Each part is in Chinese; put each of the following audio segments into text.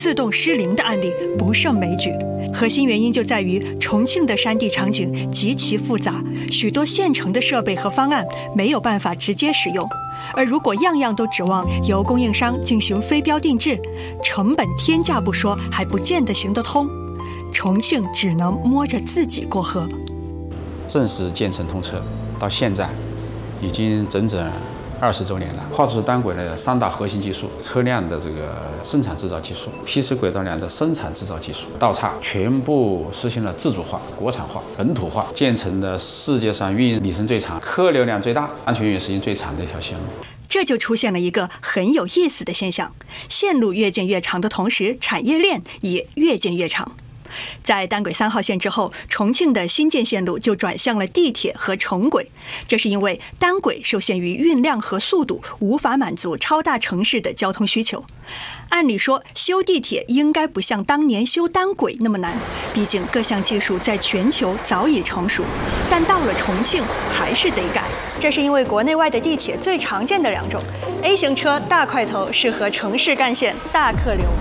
自动失灵的案例不胜枚举，核心原因就在于重庆的山地场景极其复杂，许多现成的设备和方案没有办法直接使用。而如果样样都指望由供应商进行非标定制，成本天价不说，还不见得行得通。重庆只能摸着自己过河。 正式建成通车到现在，已经整整20周年了。跨出单轨的3大核心技术：车辆的这个生产制造技术、批次轨道梁的生产制造技术、道岔，全部实行了自主化、国产化、本土化，建成的世界上运营里程最长、客流量最大、安全运营时间最长的一条线路。 这就出现了一个很有意思的现象：线路越建越长的同时，产业链也越建越长。在单轨3号线之后，重庆的新建线路就转向了地铁和城轨，这是因为单轨受限于运量和速度，无法满足超大城市的交通需求。按理说，修地铁应该不像当年修单轨那么难，毕竟各项技术在全球早已成熟，但到了重庆还是得改。这是因为国内外的地铁最常见的2种 A 型车大块头，适合城市干线大客流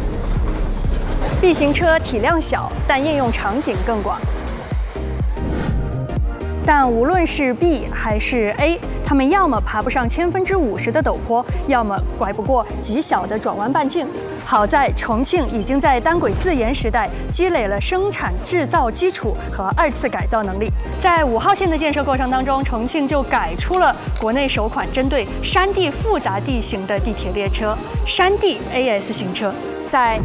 ；B 型车体量小，但应用场景更广。但无论是 B 还是 A， 他们要么爬不上50%的陡坡，要么拐不过极小的转弯半径。好在重庆已经在单轨自研时代积累了生产制造基础和2次改造能力。在5号线的建设过程当中，重庆就改出了国内首款针对山地复杂地形的地铁列车——山地 AS 型车。在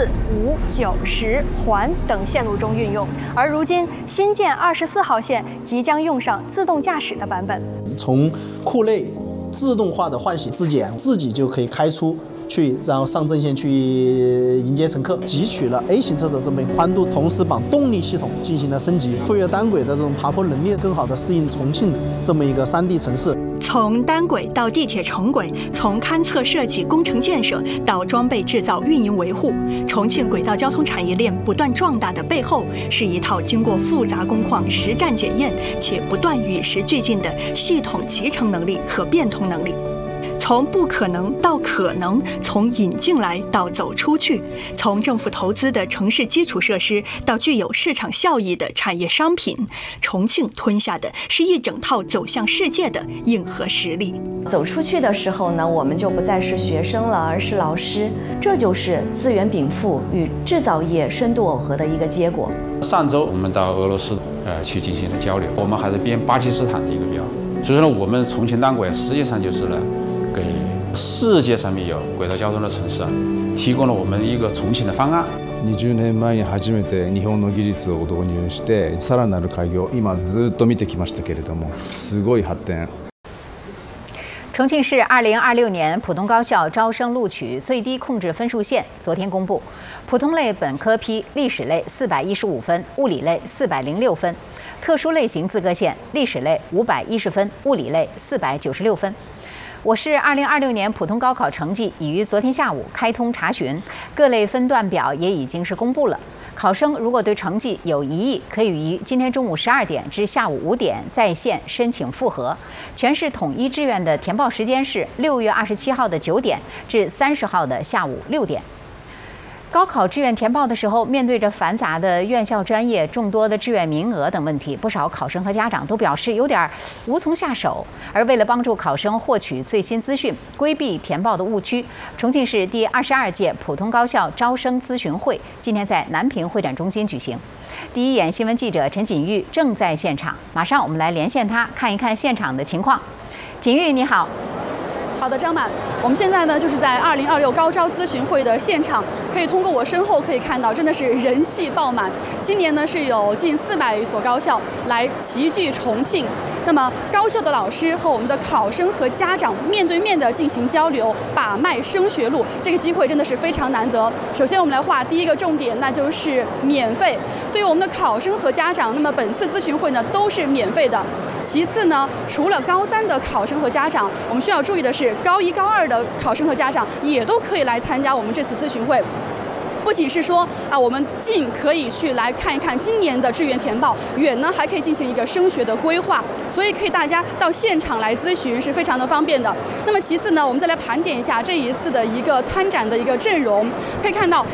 4、5、9、10环等线路中运用，而如今新建24号线即将用上自动驾驶的版本。 从库内自动化的换洗自检，自己就可以开出去，然后上正线去迎接乘客。汲取了 A 型车的这么一个宽度，同时把动力系统进行了升级，飞跃单轨的这种爬坡能力，更好的适应重庆这么一个山地城市。 从单轨到地铁城轨，从勘测设计、工程建设到装备制造、运营维护，重庆轨道交通产业链不断壮大的背后，是一套经过复杂工况实战检验且不断与时俱进的系统集成能力和变通能力。从不可能到可能，从引进来到走出去，从政府投资的城市基础设施到具有市场效益的产业商品，重庆吞下的是一整套走向世界的硬核实力。 走出去的时候呢，我们就不再是学生了，而是老师。这就是资源禀赋与制造业深度耦合的一个结果。 上周我们到俄罗斯去进行了交流，我们还是编巴基斯坦的一个标，所以说呢，我们重庆单轨实际上就是呢，给世界上面有轨道交通的城市提供了我们一个重庆的方案。 20年前に初めて日本の技術を導入して、さらなる開業、今ずっと見てきましたけれども、すごい発展。 重庆市2026年普通高校招生录取最低控制分数线昨天公布，普通类本科批历史类415分，物理类406分；特殊类型资格线历史类510分，物理类496分。我市2026年普通高考成绩已于昨天下午开通查询，各类分段表也已经是公布了。考生如果对成绩有疑义，可以于今天中午12点至下午5点在线申请复核。全市统一志愿的填报时间是6月27号的9点至30号的下午6点。高考志愿填报的时候，面对着繁杂的院校专业、众多的志愿名额等问题，不少考生和家长都表示有点无从下手。而为了帮助考生获取最新资讯，规避填报的误区，重庆市第22届普通高校招生咨询会今天在南平会展中心举行。第一眼新闻记者陈锦玉正在现场，马上我们来连线他，看一看现场的情况。锦玉，你好。 好的，张满，我们现在呢就是在2026高招咨询会的现场，可以通过我身后可以看到，真的是人气爆满。今年呢是有近400余所高校来齐聚重庆，那么高校的老师和我们的考生和家长面对面的进行交流，把脉升学路，这个机会真的是非常难得。首先我们来画第一个重点，那就是免费。对于我们的考生和家长，那么本次咨询会呢都是免费的。其次呢，除了高3的考生和家长，我们需要注意的是，高1、高2的考生和家长也都可以来参加我们这次咨询会。不仅是说我们近可以去来看一看今年的志愿填报，远呢还可以进行一个升学的规划，所以可以大家到现场来咨询是非常的方便的。那么其次呢，我们再来盘点一下这一次的一个参展的一个阵容，可以看到